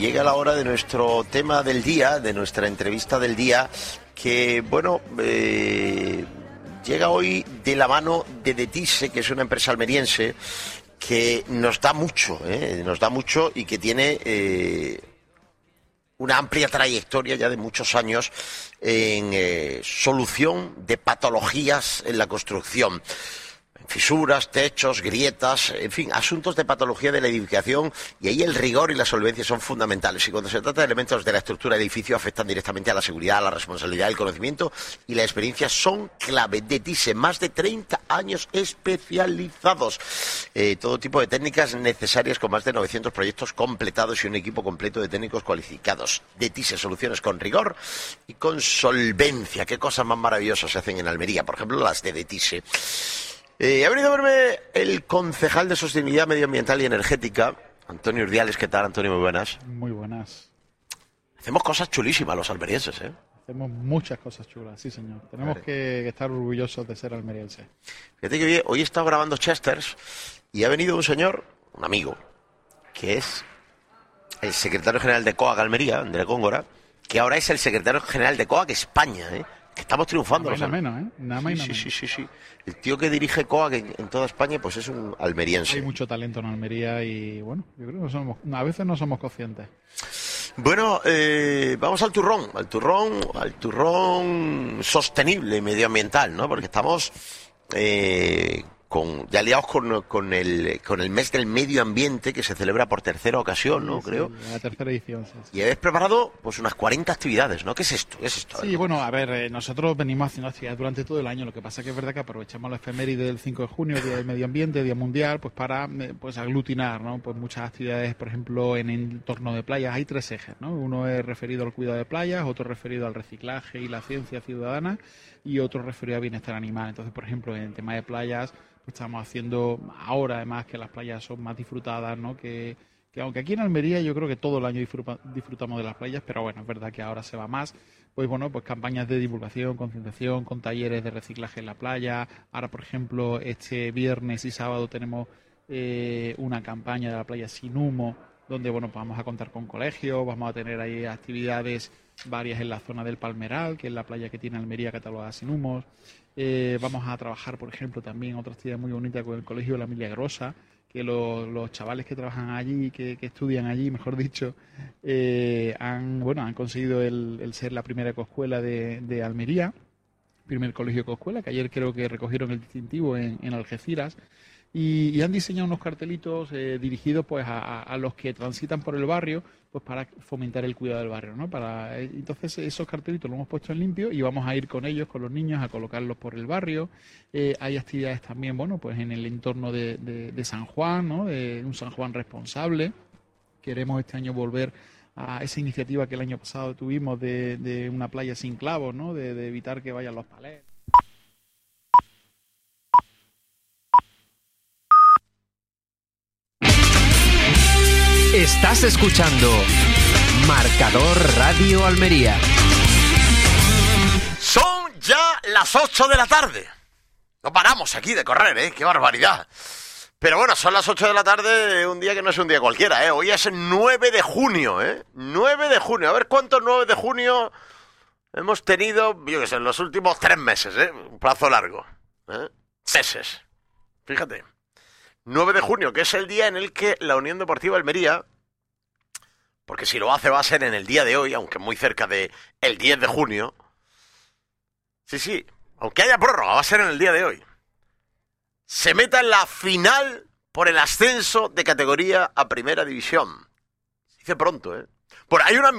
llega la hora de nuestro tema del día, de nuestra entrevista del día, que, bueno, llega hoy de la mano de Detise, que es una empresa almeriense que nos da mucho y que tiene una amplia trayectoria ya de muchos años en solución de patologías en la construcción. Fisuras, techos, grietas, en fin, asuntos de patología de la edificación, y ahí el rigor y la solvencia son fundamentales. Y cuando se trata de elementos de la estructura del edificio afectan directamente a la seguridad, a la responsabilidad, el conocimiento y la experiencia son clave. Detise, más de 30 años especializados. Todo tipo de técnicas necesarias con más de 900 proyectos completados y un equipo completo de técnicos cualificados. Detise, soluciones con rigor y con solvencia. Qué cosas más maravillosas se hacen en Almería, por ejemplo, las de Detise. Ha venido a verme el concejal de Sostenibilidad Medioambiental y Energética, Antonio Urdiales. ¿Qué tal, Antonio? Muy buenas. Muy buenas. Hacemos cosas chulísimas los almerienses, ¿eh? Hacemos muchas cosas chulas, sí, señor. Tenemos que estar orgullosos de ser almerienses. Fíjate que hoy he estado grabando Chesters y ha venido un señor, un amigo, que es el secretario general de COAG Almería, Andrés Góngora, que ahora es el secretario general de COAG España, ¿eh? Que estamos triunfando. Nada menos, ¿eh? Nada más y nada menos. Sí. El tío que dirige COAG en toda España, pues es un almeriense. Hay mucho talento en Almería y, bueno, yo creo que a veces no somos conscientes. Bueno, vamos al turrón sostenible, medioambiental, ¿no? Porque estamos ya liados con el mes del medio ambiente, que se celebra por tercera ocasión, ¿no? Sí, creo. La tercera edición, sí. Y habéis preparado pues unas 40 actividades, ¿no? ¿Qué es esto? Sí, bueno, a ver, nosotros venimos haciendo actividades durante todo el año. Lo que pasa que es verdad que aprovechamos la efeméride del 5 de junio, Día del Medio Ambiente, Día Mundial, pues para pues aglutinar, ¿no? Pues muchas actividades, por ejemplo, en entorno de playas. Hay 3 ejes, ¿no? Uno es referido al cuidado de playas, otro referido al reciclaje y la ciencia ciudadana, y otro referido al bienestar animal. Entonces, por ejemplo, en el tema de playas, estamos haciendo ahora, además, que las playas son más disfrutadas, ¿no? Que aunque aquí en Almería yo creo que todo el año disfrutamos de las playas, pero bueno, es verdad que ahora se va más. Pues bueno, pues campañas de divulgación, concienciación, con talleres de reciclaje en la playa. Ahora, por ejemplo, este viernes y sábado tenemos una campaña de la playa sin humo, donde bueno, pues vamos a contar con colegios, vamos a tener ahí actividades varias en la zona del Palmeral, que es la playa que tiene Almería catalogada sin humos. Vamos a trabajar, por ejemplo, también otra actividad muy bonita con el Colegio de la Milagrosa, que los chavales que trabajan allí, que estudian allí, mejor dicho, han conseguido el ser la primera ecoescuela de Almería, primer colegio ecoescuela, que ayer creo que recogieron el distintivo en Algeciras. Y han diseñado unos cartelitos dirigidos pues a los que transitan por el barrio, pues para fomentar el cuidado del barrio, ¿no? Entonces esos cartelitos los hemos puesto en limpio y vamos a ir con ellos, con los niños, a colocarlos por el barrio. Hay actividades también, bueno, pues en el entorno de San Juan, ¿no? De un San Juan responsable. Queremos este año volver a esa iniciativa que el año pasado tuvimos de una playa sin clavos, ¿no? De evitar que vayan los palés. Estás escuchando Marcador Radio Almería. Son ya las 8 de la tarde. No paramos aquí de correr, ¿eh? ¡Qué barbaridad! Pero bueno, son las 8 de la tarde, un día que no es un día cualquiera, ¿eh? Hoy es el 9 de junio, ¿eh? 9 de junio. A ver cuántos 9 de junio hemos tenido, yo qué sé, en los últimos 3 meses, ¿eh? Un plazo largo, ¿eh? Meses. Fíjate. 9 de junio, que es el día en el que la Unión Deportiva Almería, porque si lo hace va a ser en el día de hoy, aunque muy cerca de el 10 de junio, sí, aunque haya prórroga, va a ser en el día de hoy, se meta en la final por el ascenso de categoría a Primera División. Se dice pronto, ¿eh? Hay una